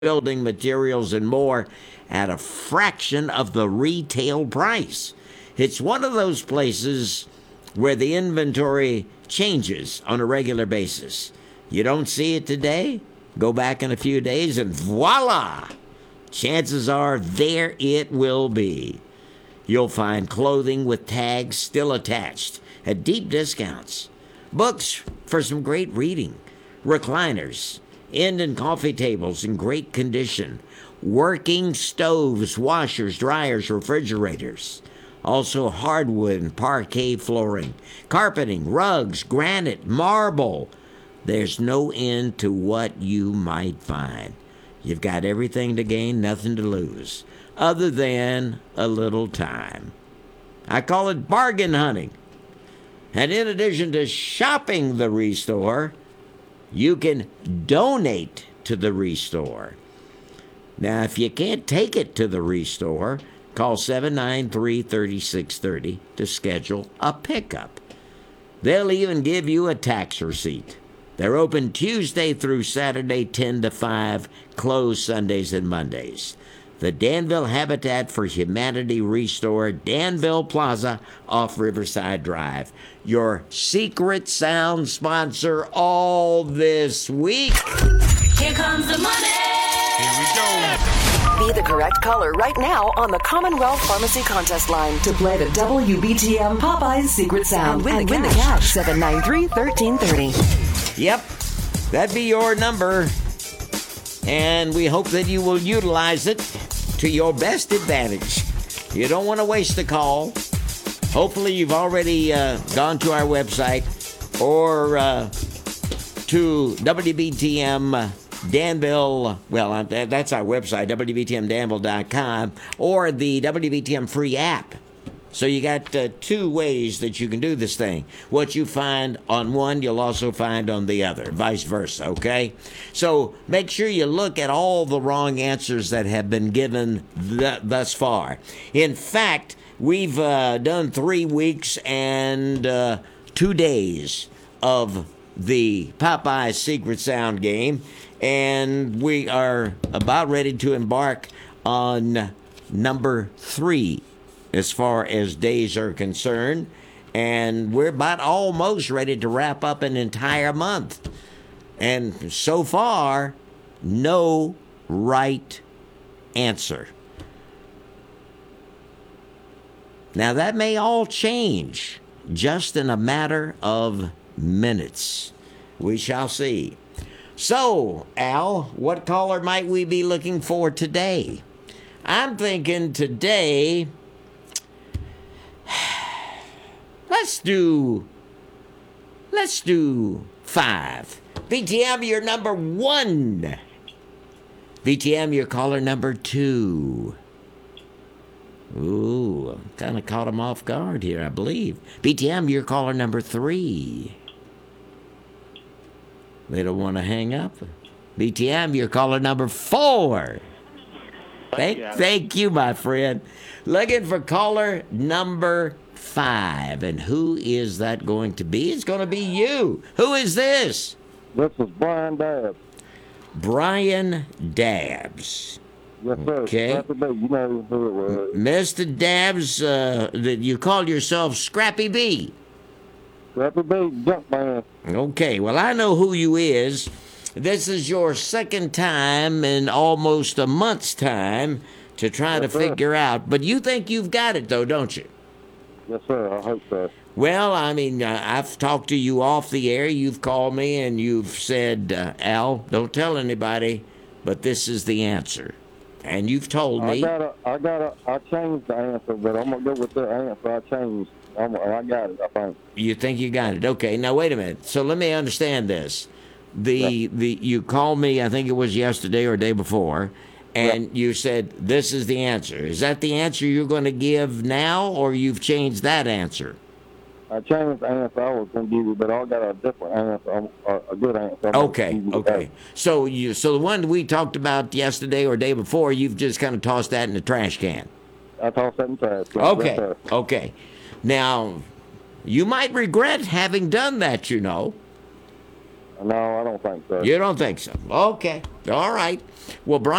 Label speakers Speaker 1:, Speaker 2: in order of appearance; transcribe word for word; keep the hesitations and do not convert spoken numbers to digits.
Speaker 1: building materials, and more at a fraction of the retail price. It's one of those places where the inventory changes on a regular basis. You don't see it today, go back in a few days, and voila! Chances are there it will be. You'll find clothing with tags still attached at deep discounts, books for some great reading, recliners, end and coffee tables in great condition, working stoves, washers, dryers, refrigerators, also hardwood and parquet flooring, carpeting, rugs, granite, marble. There's no end to what you might find. You've got everything to gain, nothing to lose, other than a little time. I call it bargain hunting. And in addition to shopping the Restore, you can donate to the Restore. Now, if you can't take it to the Restore, call seven nine three, three six three zero to schedule a pickup. They'll even give you a tax receipt. They're open Tuesday through Saturday, ten to five, closed Sundays and Mondays. The Danville Habitat for Humanity Restore, Danville Plaza off Riverside Drive. Your Secret Sound sponsor all this week.
Speaker 2: Here comes the money.
Speaker 3: Here we go.
Speaker 4: Be the correct color right now on the Commonwealth Pharmacy contest line to play the W B T M Popeyes Secret Sound and win, and the, win cash. the cash. seven nine three, one three three zero.
Speaker 1: Yep, that'd be your number. And we hope that you will utilize it to your best advantage. You don't want to waste the call. Hopefully you've already uh, gone to our website or uh, to W B T M Danville, well, that's our website, W B T M danville dot com, or the W B T M free app. So you got uh, two ways that you can do this thing. What you find on one, you'll also find on the other, vice versa, okay? So make sure you look at all the wrong answers that have been given th- thus far. In fact, we've uh, done three weeks and uh, two days of the Popeye Secret Sound game, and we are about ready to embark on number three as far as days are concerned, and we're about almost ready to wrap up an entire month. And so far, no right answer. Now, that may all change just in a matter of minutes. We shall see. So, Al, what caller might we be looking for today? I'm thinking today, let's do, let's do five. V T M, you're number one. V T M, you're caller number two. Ooh, kind of caught him off guard here, I believe. V T M, you're caller number three. They don't want to hang up. V T M, you're caller number four. Thank, thank you, my friend. Looking for caller number five. And who is that going to be? It's going to be you. Who is this?
Speaker 5: This is Brian Dabbs.
Speaker 1: Brian Dabbs.
Speaker 5: Yes, sir.
Speaker 1: Okay.
Speaker 5: Scrappy B. You know who it was.
Speaker 1: Mister Dabbs, uh, that you call yourself Scrappy B.
Speaker 5: Scrappy B, Jumpman.
Speaker 1: Okay, well, I know who you is. This is your second time in almost a month's time to try
Speaker 5: Yes,
Speaker 1: to
Speaker 5: sir.
Speaker 1: figure out. But you think you've got it, though, don't you?
Speaker 5: Yes, sir. I hope so.
Speaker 1: Well, I mean, uh, I've talked to you off the air. You've called me and you've said, uh, Al, don't tell anybody, but this is the answer. And you've told
Speaker 5: I
Speaker 1: me.
Speaker 5: got a, I got a, I changed the answer, but I'm gonna go with the answer I changed. I'm, I got it. I think.
Speaker 1: You think you got it? Okay. Now wait a minute. So let me understand this. The
Speaker 5: Yeah.
Speaker 1: the you called me. I think it was yesterday or day before, and you said this is the answer. Is that the answer you're going to give now, or you've changed that answer?
Speaker 5: I changed the answer I was gonna give you, but I got a different answer, um, a, a good answer. I'm gonna
Speaker 1: Okay.
Speaker 5: give you
Speaker 1: Okay.
Speaker 5: today.
Speaker 1: So you so the one we talked about yesterday or day before, you've just kind of tossed that in the trash can.
Speaker 5: I tossed that in trash. Yes,
Speaker 1: Okay.
Speaker 5: sir.
Speaker 1: Okay. Now, you might regret having done that. You know.
Speaker 5: No, I don't think so.
Speaker 1: You don't think so? Okay. All right. Well, Brian.